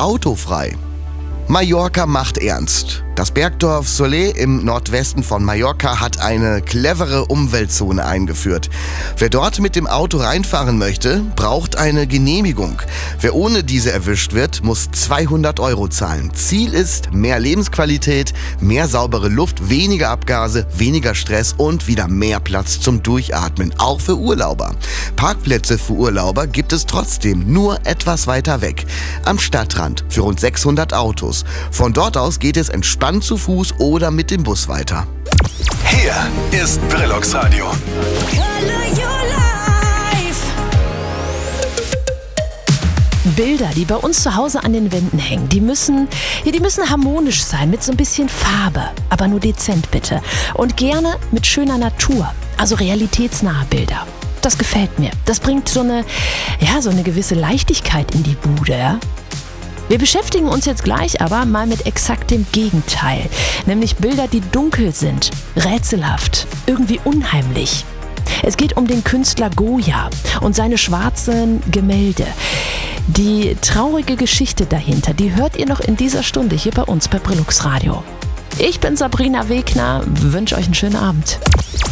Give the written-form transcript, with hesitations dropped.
autofrei. Mallorca macht ernst. Das Bergdorf Soler im Nordwesten von Mallorca hat eine clevere Umweltzone eingeführt. Wer dort mit dem Auto reinfahren möchte, braucht eine Genehmigung. Wer ohne diese erwischt wird, muss 200 € zahlen. Ziel ist mehr Lebensqualität, mehr saubere Luft, weniger Abgase, weniger Stress und wieder mehr Platz zum Durchatmen, auch für Urlauber. Parkplätze für Urlauber gibt es trotzdem, nur etwas weiter weg. Am Stadtrand für rund 600 Autos. Von dort aus geht es entspannt zu Fuß oder mit dem Bus weiter. Hier ist Brillux Radio. Bilder, die bei uns zu Hause an den Wänden hängen, die müssen harmonisch sein, mit so ein bisschen Farbe, aber nur dezent bitte. Und gerne mit schöner Natur, also realitätsnahe Bilder. Das gefällt mir. Das bringt so eine gewisse Leichtigkeit in die Bude, ja? Wir beschäftigen uns jetzt gleich aber mal mit exakt dem Gegenteil, nämlich Bilder, die dunkel sind, rätselhaft, irgendwie unheimlich. Es geht um den Künstler Goya und seine schwarzen Gemälde. Die traurige Geschichte dahinter, die hört ihr noch in dieser Stunde hier bei uns bei Brillux Radio. Ich bin Sabrina Wegner, wünsche euch einen schönen Abend.